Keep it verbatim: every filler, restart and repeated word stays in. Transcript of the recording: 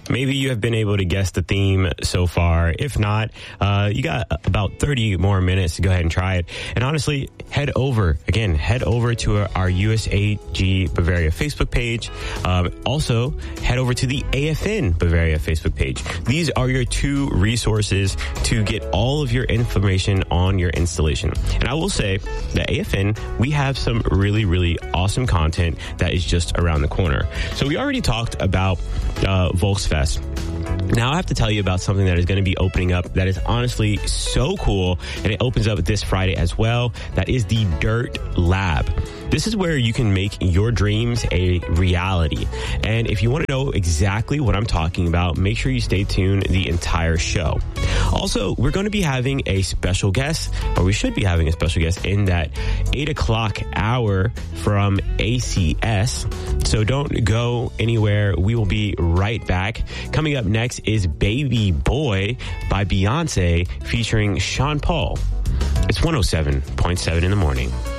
Maybe you have been able to guess the theme so far. If not, uh, you got about thirty more minutes to go ahead and try it. And honestly, head over, again, head over to our, our U S A G Bavaria Facebook page. Um, also, head over to the A F N Bavaria Facebook page. These are your two resources to get all of your information on your installation. And I will say that A F N, we have some really, really awesome content that is just around the corner. So we already talked about uh, Volksfest. Now I have to tell you about something that is going to be opening up that is honestly so cool, and it opens up this Friday as well. That is the Dirt Lab. This is where you can make your dreams a reality. And if you want to know exactly what I'm talking about, make sure you stay tuned the entire show. Also, we're going to be having a special guest, or we should be having a special guest in that eight o'clock hour from A C S. So don't go anywhere. We will be right back. Coming up next is Baby Boy by Beyonce featuring Sean Paul. It's one oh seven point seven in the morning.